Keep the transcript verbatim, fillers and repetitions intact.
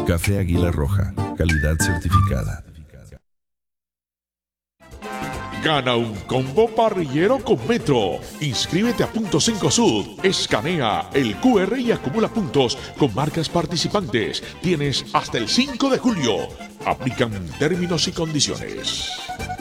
Café Águila Roja, calidad certificada. Gana un combo parrillero con Metro. Inscríbete a Puntos Cencosud. Escanea el Q R y acumula puntos con marcas participantes. Tienes hasta el cinco de julio. Aplican términos y condiciones.